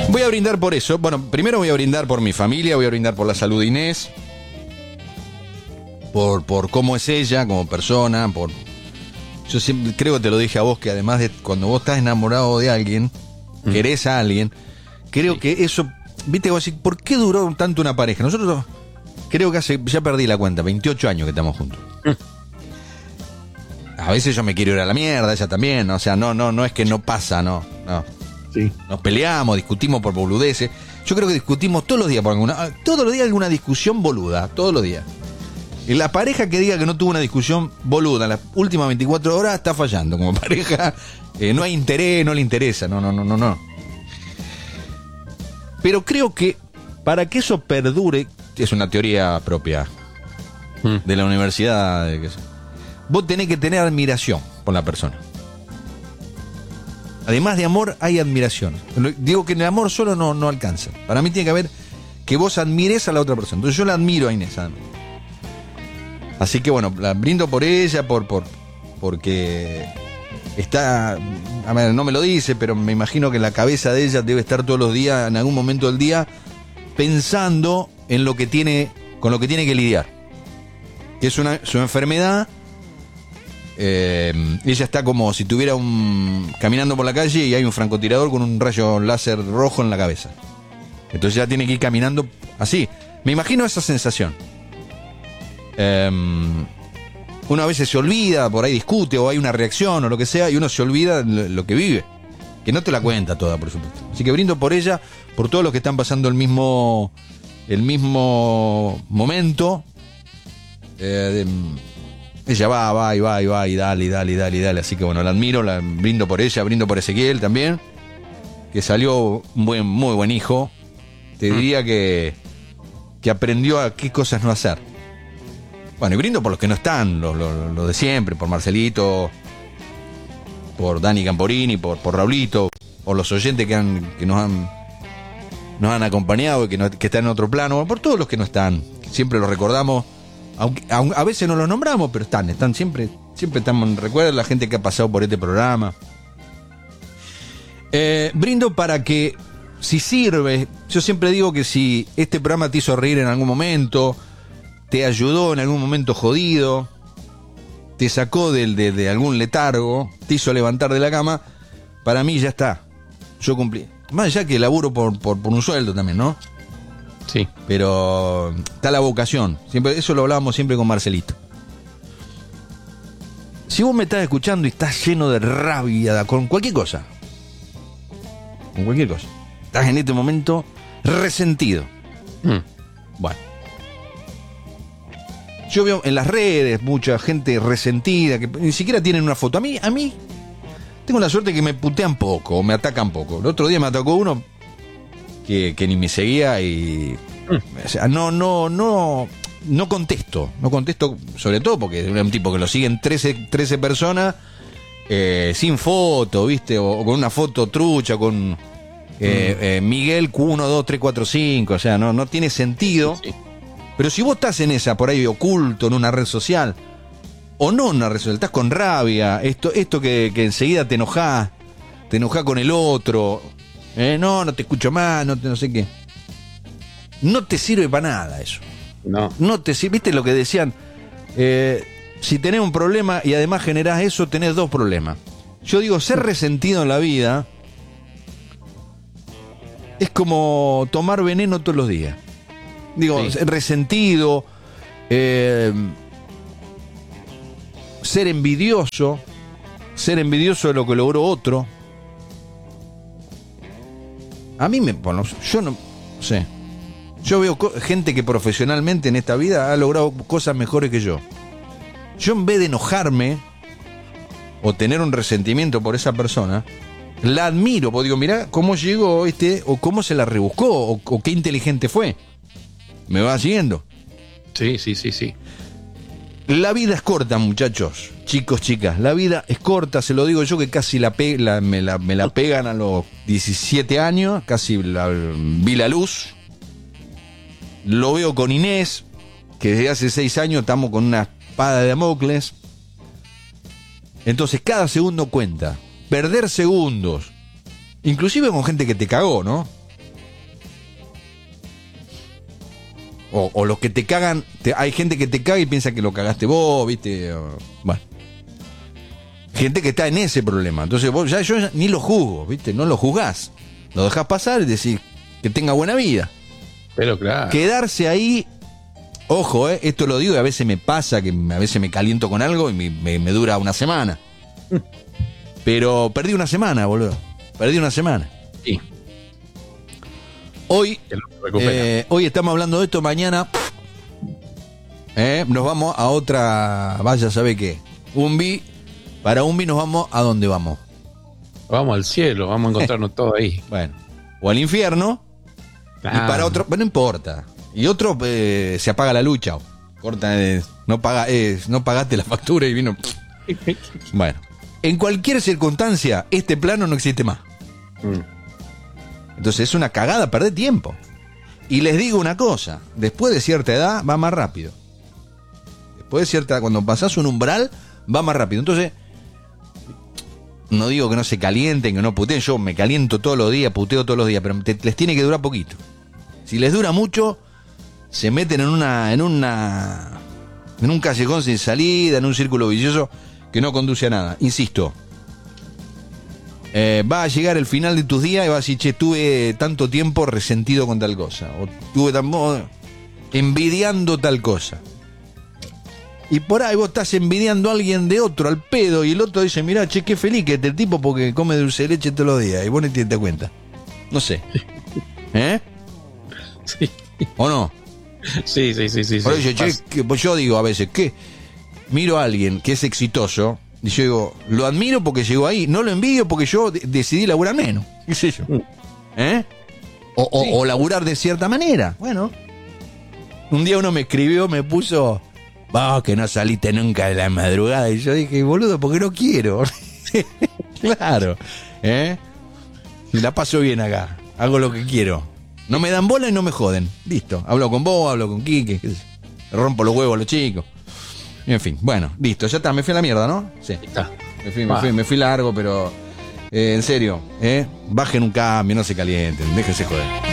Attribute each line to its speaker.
Speaker 1: Voy a brindar por eso. Bueno, primero voy a brindar por mi familia, voy a brindar por la salud de Inés, por cómo es ella como persona, yo siempre creo que te lo dije a vos, que además de cuando vos estás enamorado de alguien, querés a alguien, creo que eso, viste, vos decís, ¿por qué duró tanto una pareja? Nosotros creo que ya perdí la cuenta, 28 años que estamos juntos. A veces yo me quiero ir a la mierda, ella también, ¿no? O sea, no es que no pasa, no.
Speaker 2: Sí.
Speaker 1: Nos peleamos, discutimos por boludeces. Yo creo que discutimos todos los días todos los días alguna discusión boluda, todos los días. Y la pareja que diga que no tuvo una discusión boluda en las últimas 24 horas está fallando como pareja. No hay interés, no le interesa, no. Pero creo que para que eso perdure, es una teoría propia de la universidad, vos tenés que tener admiración por la persona. Además de amor, hay admiración. Digo que en el amor solo no alcanza. Para mí tiene que haber que vos admires a la otra persona. Entonces yo la admiro a Inés. Así que bueno, la brindo por ella, porque está... A ver, no me lo dice, pero me imagino que en la cabeza de ella debe estar todos los días, en algún momento del día, pensando en lo que con lo que tiene que lidiar. Que es su enfermedad. Ella está como si estuviera caminando por la calle y hay un francotirador con un rayo láser rojo en la cabeza. Entonces ella tiene que ir caminando así. Me imagino esa sensación. Uno a veces se olvida, por ahí discute o hay una reacción o lo que sea, y uno se olvida lo que vive, que no te la cuenta toda, por supuesto. Así que brindo por ella, por todos los que están pasando el mismo momento. Ella va y dale. Así que bueno, la admiro, la brindo por ella, brindo por Ezequiel también, que salió muy buen hijo. Te diría que aprendió a qué cosas no hacer. Bueno, y brindo por los que no están, lo de siempre, por Marcelito, por Dani Camporini, por Raulito, por los oyentes que nos han acompañado y que están en otro plano, por todos los que no están, siempre los recordamos. Aunque a veces no los nombramos, pero están siempre estamos. Recuerda la gente que ha pasado por este programa. Brindo para que, si sirve, yo siempre digo que si este programa te hizo reír en algún momento, te ayudó en algún momento jodido, te sacó de algún letargo, te hizo levantar de la cama, para mí ya está. Yo cumplí. Más allá que laburo por un sueldo también, ¿no?
Speaker 3: Sí.
Speaker 1: Pero está la vocación. Siempre, eso lo hablábamos siempre con Marcelito. Si vos me estás escuchando y estás lleno de rabia con cualquier cosa, estás en este momento resentido. Bueno. Yo veo en las redes mucha gente resentida que ni siquiera tienen una foto. A mí tengo la suerte que me putean poco o me atacan poco. El otro día me atacó uno que ni me seguía y... O sea, no contesto, sobre todo porque es un tipo que lo siguen 13 personas sin foto, ¿viste? O con una foto trucha, con Miguel Q1, 2, 3, 4, 5, o sea, no tiene sentido. Sí. Pero si vos estás en esa, por ahí oculto, en una red social, o no en una red social, estás con rabia, esto que enseguida te enojás con el otro, no te escucho más, no sé qué. No te sirve para nada eso. No te sirve. ¿Viste lo que decían? Si tenés un problema y además generás eso, tenés dos problemas. Yo digo, ser resentido en la vida es como tomar veneno todos los días. Digo, sí. Resentido, ser envidioso de lo que logró otro. A mí yo no sé. Yo veo gente que profesionalmente en esta vida ha logrado cosas mejores que yo. Yo, en vez de enojarme o tener un resentimiento por esa persona, la admiro, porque digo, mirá cómo llegó o cómo se la rebuscó, o qué inteligente fue. ¿Me va siguiendo?
Speaker 3: Sí.
Speaker 1: La vida es corta, muchachos, chicos, chicas. La vida es corta, se lo digo yo, que casi me la pegan a los 17 años, casi vi la luz. Lo veo con Inés, que desde hace 6 años estamos con una espada de Damocles. Entonces cada segundo cuenta. Perder segundos, inclusive con gente que te cagó, ¿no? O los que te cagan, hay gente que te caga y piensa que lo cagaste vos, ¿viste? Bueno. Gente que está en ese problema. Entonces vos yo ni lo juzgo, ¿viste? No lo juzgás. Lo dejás pasar y decís que tenga buena vida.
Speaker 3: Pero claro.
Speaker 1: Quedarse ahí, ojo, esto lo digo y a veces me pasa que a veces me caliento con algo y me dura una semana. Pero perdí una semana, boludo. Perdí una semana.
Speaker 3: Sí.
Speaker 1: Hoy estamos hablando de esto, mañana nos vamos a otra, vaya sabe qué. Para Umbi nos vamos a dónde vamos.
Speaker 3: Vamos al cielo, vamos a encontrarnos todos ahí.
Speaker 1: Bueno, o al infierno. Y para otro, no importa. Y otro se apaga la lucha. Corta, no pagaste la factura y vino. Bueno, en cualquier circunstancia, este plano no existe más. Entonces es una cagada perder tiempo. Y les digo una cosa, después de cierta edad va más rápido. Después de cierta edad, cuando pasás un umbral, va más rápido. Entonces, no digo que no se calienten, que no puteen. Yo me caliento todos los días, puteo todos los días, pero les tiene que durar poquito. Si les dura mucho, se meten en un callejón sin salida, en un círculo vicioso que no conduce a nada. Insisto, va a llegar el final de tus días y vas a decir, che, tuve tanto tiempo resentido con tal cosa, o tuve envidiando tal cosa. Y por ahí vos estás envidiando a alguien de otro, al pedo, y el otro dice, mirá, che, qué feliz que este tipo porque come dulce de leche todos los días, y vos ni te das cuenta. No sé.
Speaker 3: Sí.
Speaker 1: ¿O no?
Speaker 3: Sí.
Speaker 1: Por eso, che, pues yo digo a veces, que miro a alguien que es exitoso, y yo digo, lo admiro porque llegó ahí, no lo envidio porque yo decidí laburar menos, qué sé yo. O laburar de cierta manera. Bueno. Un día uno me escribió, me puso, vos que no saliste nunca de la madrugada, y yo dije, boludo, porque no quiero. Claro. Y la paso bien acá, hago lo que quiero. No me dan bola y no me joden. Listo. Hablo con vos, hablo con Quique. Rompo los huevos a los chicos. En fin, bueno, listo. Ya está, me fui a la mierda, ¿no? Sí.
Speaker 3: Está.
Speaker 1: Me fui largo, pero en serio, bajen un cambio, no se calienten, déjense joder.